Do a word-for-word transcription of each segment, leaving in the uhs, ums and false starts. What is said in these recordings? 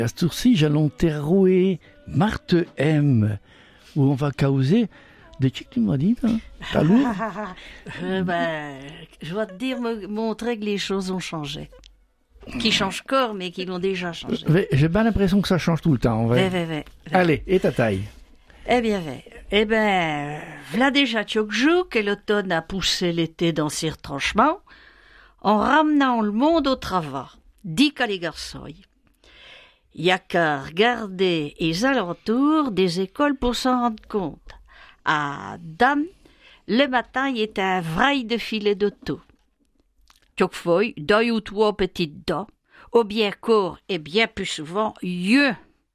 À ce tour-ci, j'allons terrouer Marthe M, où on va causer des chics, tu m'as dit, hein? T'as lourd? euh, ben, je vais te dire, me montrer que les choses ont changé. Qui changent corps, mais qui l'ont déjà changé. J'ai bien l'impression que ça change tout le temps. Ouais, ouais, ouais. Allez, et ta taille? Eh bien, ouais. Eh ben, v'là déjà Tchokjou, que l'automne a poussé l'été dans ses retranchements, en ramenant le monde au travail. Dit qu'à les garçons. Y a qu'à regarder les alentours des écoles pour s'en rendre compte. À Dame, le matin, il était un vrail de filet d'auto. Quelquefois, deux ou trois petites dents, ou bien corps et bien plus souvent, yeux.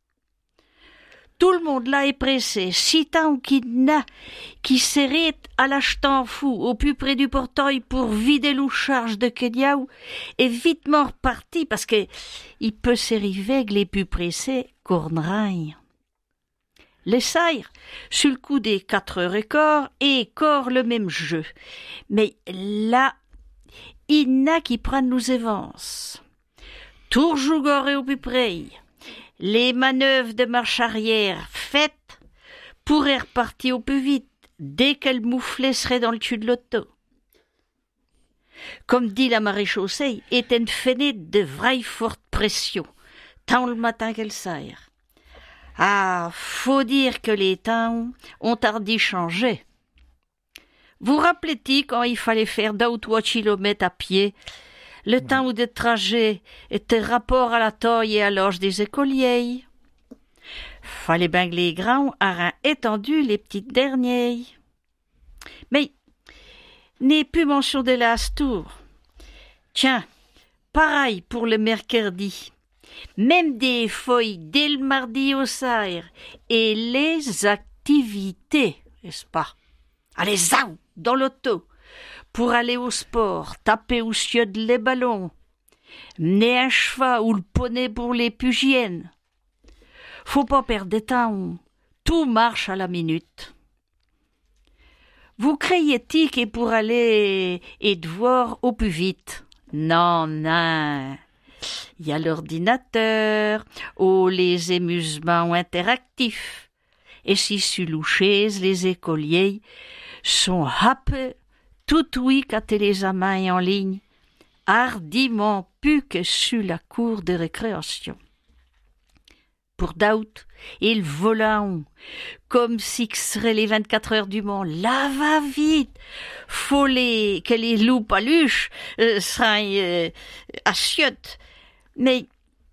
Tout le monde là est pressé, si tant qu'il n'a qui s'érite à l'achetant fou au plus près du portail pour vider l'eau charge de Kenyaou et vitement reparti parce que il peut s'arriver que les plus pressés corneraillent. Les sailles, sur le coup des quatre heures et quart, et corps le même jeu. Mais là, il n'a qui prennent nous avances. Toujours goré au plus près. Les manœuvres de marche arrière faites pourraient repartir au plus vite dès qu'elle mouflée serait dans le cul de l'auto. Comme dit la maréchaussée, était une fenêtre de vraie forte pression, tant le matin qu'elle serre. Ah, faut dire que les temps ont tardi changé. Vous rappelez-vous quand il fallait faire deux ou trois kilomètres à pied, le oui. temps de trajet était rapport à la taille et à l'âge des écoliers. Fallait bien que les grands aient étendu les petites dernières. Mais n'est plus mention de l'Astour. Tiens, pareil pour le mercredi. Même des feuilles dès le mardi au saire et les activités, n'est-ce pas? Allez, zao, dans l'auto, pour aller au sport, taper au cieux les ballons, mener un cheval ou le poney pour les pugiennes. Faut pas perdre de temps, tout marche à la minute. Vous croyez-vous que pour aller et devoir au plus vite? Non, non. Il y a l'ordinateur ou les amusements interactifs. Et si sur les chaises, les écoliers sont happés tout oui quand les amants en ligne, hardiment plus que sur la cour de récréation. Pour d'autres, ils volent comme si ce seraient les vingt-quatre heures du monde. Là, va vite! Faut les, que les loups paluches euh, seraient euh, assiettes. Mais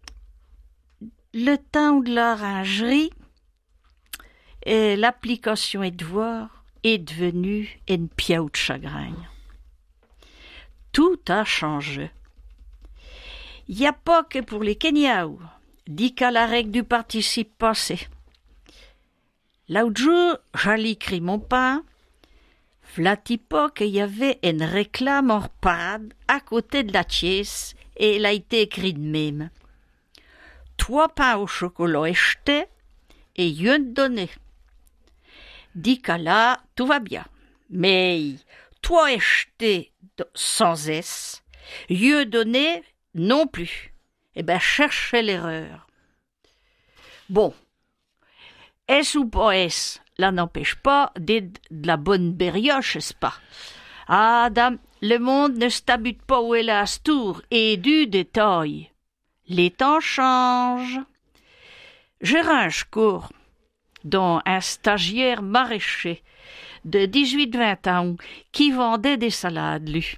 le temps de l'orangerie et l'application et devoir est devenue une piaou de chagrin. Tout a changé. Il n'y a pas que pour les Kenyaou, dit qu'à la règle du participe passé. L'autre jour, j'allais écrire mon pain, v'là-t-il pas qu'il y avait une réclame en parade à côté de la tiesse, et elle a été écrite de même. Trois pains au chocolat achetés et un donné. Dit qu'à là, tout va bien. Mais trois achetés sans S, un donné non plus. Eh ben, cherchez l'erreur. Bon, S ou pas S, là n'empêche pas d'être de la bonne berrioche, n'est-ce pas? Ah, dame, le monde ne s'habite pas où est la tour et du détail. Les temps changent. J'ai un cours dont un stagiaire maraîcher de dix-huit vingt ans qui vendait des salades, lui.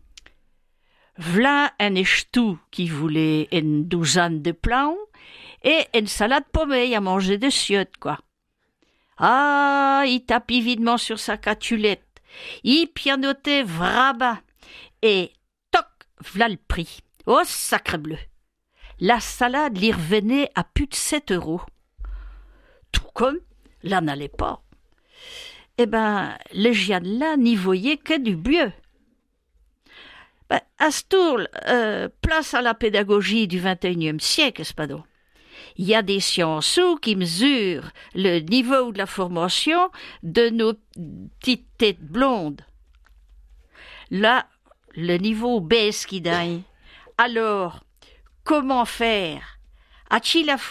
V'là un échetou qui voulait une douzaine de plans et une salade pommée à manger de ciottes, quoi. Ah, il tapit videment sur sa catulette. Il pianotait vraba et toc, v'là le prix. Oh, sacre bleu! La salade lui revenait à plus de sept euros. Tout comme là n'allait pas. Eh ben, le Jeanne là n'y voyait que du mieux. Ben, à ce tour, euh, place à la pédagogie du vingt et unième siècle, espadon. Il y a des sciences qui mesurent le niveau de la formation de nos petites têtes blondes. Là, le niveau baisse qui dingue. Alors, comment faire A-t-il la